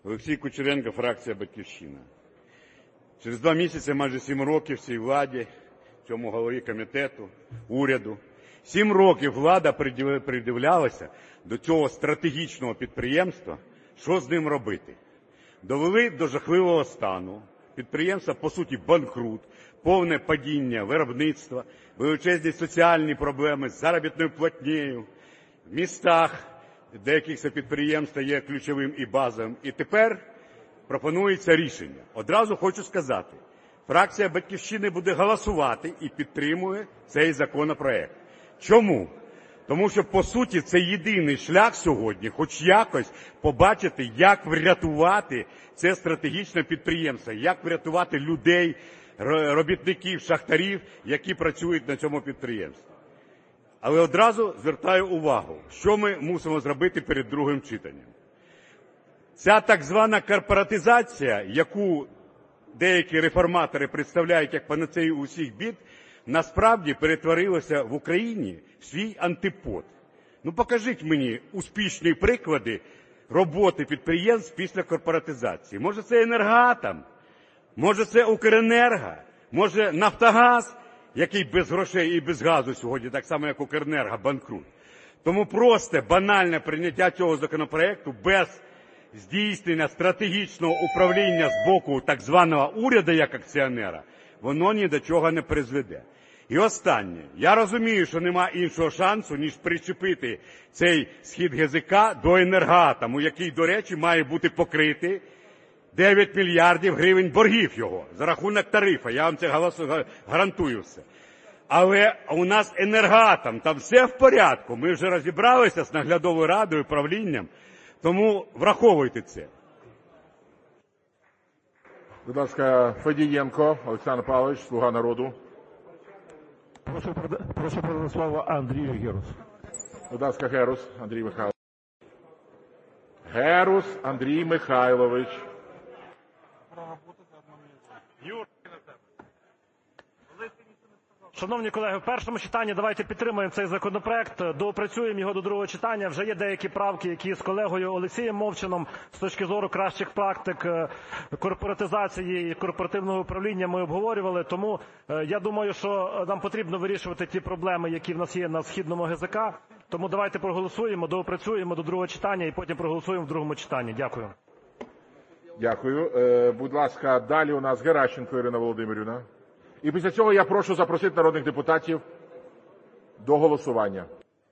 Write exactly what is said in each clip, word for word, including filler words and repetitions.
Олексій Кучеренко, фракція «Батьківщина». Через два місяці, майже сім років цій владі, цьому голові комітету, уряду, сім років влада придивлялася до цього стратегічного підприємства, що з ним робити. Довели до жахливого стану. Підприємство, по суті, банкрут, повне падіння виробництва, величезні соціальні проблеми з заробітною платнею, в містах, де якихось підприємств є ключовим і базовим. І тепер пропонується рішення. Одразу хочу сказати, фракція «Батьківщини» буде голосувати і підтримує цей законопроект. Чому? Тому що, по суті, це єдиний шлях сьогодні, хоч якось побачити, як врятувати це стратегічне підприємство, як врятувати людей, робітників, шахтарів, які працюють на цьому підприємстві. Але одразу звертаю увагу, що ми мусимо зробити перед другим читанням. Ця так звана корпоратизація, яку деякі реформатори представляють як панацею усіх бід, насправді перетворилася в Україні в свій антипод. Ну покажіть мені успішні приклади роботи підприємств після корпоратизації. Може це «Енергоатом», може це «Укренерго», може «Нафтогаз», який без грошей і без газу сьогодні, так само як «Укренерго», банкрут. Тому просто банальне прийняття цього законопроекту без здійснення стратегічного управління з боку так званого уряду як акціонера, воно ні до чого не призведе. І останнє. Я розумію, що нема іншого шансу, ніж причепити цей схід ГЗК до «Енергоатому», який, до речі, має бути покритий дев'ять мільярдів гривень боргів його за рахунок тарифу. Я вам це гарантую все. Але у нас «Енергоатом», там все в порядку. Ми вже розібралися з наглядовою радою, управлінням. Тому враховуйте це. Будь ласка, Федієнко Олександр Павлович, «Слуга народу». Прошу, прошу передати слово Андрію Герус. Будь ласка, Герус Андрій Михайлович. Герус Андрій Михайлович. Шановні колеги, в першому читанні давайте підтримаємо цей законопроект, доопрацюємо його до другого читання. Вже є деякі правки, які з колегою Олексієм Мовчаном з точки зору кращих практик корпоратизації і корпоративного управління ми обговорювали. Тому я думаю, що нам потрібно вирішувати ті проблеми, які в нас є на східному ГЗК. Тому давайте проголосуємо, доопрацюємо до другого читання і потім проголосуємо в другому читанні. Дякую. Дякую. Будь ласка, далі у нас Геращенко Ірина Володимирівна. І після цього я прошу запросити народних депутатів до голосування.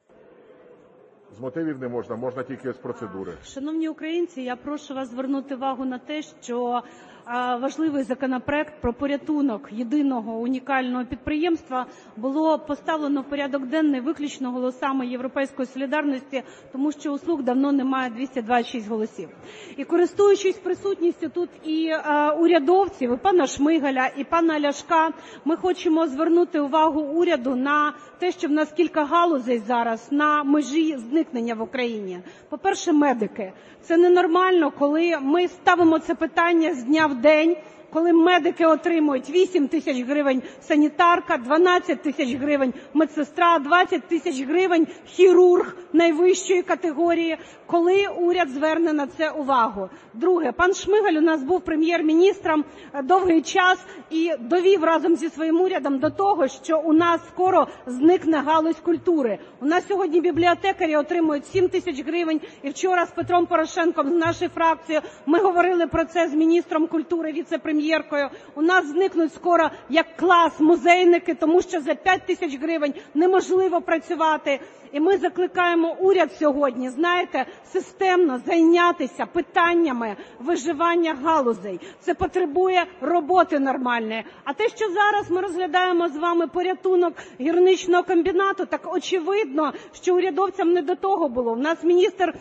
З мотивів не можна, можна тільки з процедури. Шановні українці, я прошу вас звернути увагу на те, що важливий законопроект про порятунок єдиного унікального підприємства було поставлено в порядок денний виключно голосами «Європейської солідарності», тому що у «Слуг» давно немає двісті двадцять шість голосів. І користуючись присутністю тут і урядовців, і пана Шмигаля, і пана Ляшка, ми хочемо звернути увагу уряду на те, що в нас кілька галузей зараз на межі зникнення в Україні. По-перше, медики. Це ненормально, коли ми ставимо це питання з дня в день, коли медики отримують вісім тисяч гривень санітарка, дванадцять тисяч гривень медсестра, двадцять тисяч гривень хірург найвищої категорії, коли уряд зверне на це увагу. Друге, пан Шмигаль у нас був прем'єр-міністром довгий час і довів разом зі своїм урядом до того, що у нас скоро зникне галузь культури. У нас сьогодні бібліотекарі отримують сім тисяч гривень, і вчора з Петром Порошенком, з нашою фракцією, ми говорили про це з міністром культури, віце-прем'єркою. У нас зникнуть скоро як клас музейники, тому що за п'ять тисяч гривень неможливо працювати. І ми закликаємо уряд сьогодні, знаєте, системно зайнятися питаннями виживання галузей. Це потребує роботи нормальної. А те, що зараз ми розглядаємо з вами порятунок гірничного комбінату, так очевидно, що урядовцям не до того було. У нас міністр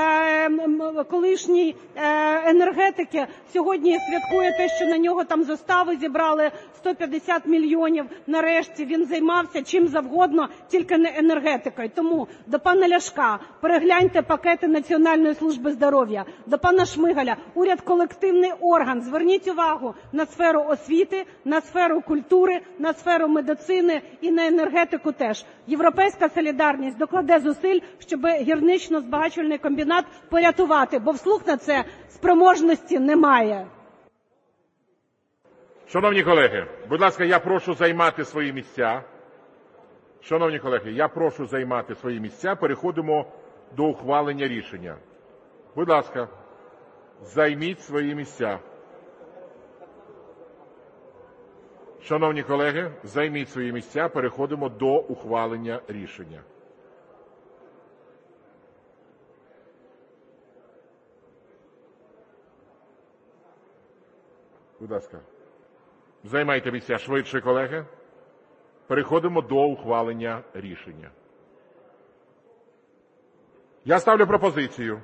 е, колишній е, енергетики сьогодні святкує те, що на нього там застави зібрали сто п'ятдесят мільйонів. Нарешті він займався чим завгодно, тільки не енергетикою. Тому до пана Ляшка, перегляньте пакети Національної служби здоров'я. До пана Шмигаля, уряд колективний орган. Зверніть увагу на сферу освіти, на сферу культури, на сферу медицини і на енергетику теж. Європейська солідарність докладе зусиль, щоб гірнично-збагачувальний комбінат порятувати. голосувати, бо вслух на це спроможності немає. Шановні колеги, будь ласка, я прошу займати свої місця. Шановні колеги, я прошу займати свої місця. Переходимо до ухвалення рішення. Будь ласка, займіть свої місця. Шановні колеги, займіть свої місця. Переходимо до ухвалення рішення. Будь ласка, займайте місця швидше, колеги. Переходимо до ухвалення рішення. Я ставлю пропозицію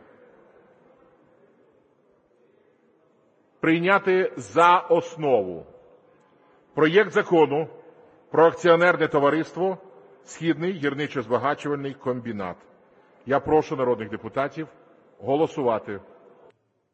прийняти за основу проєкт Закону про акціонерне товариство «Східний гірничо-збагачувальний комбінат». Я прошу народних депутатів голосувати.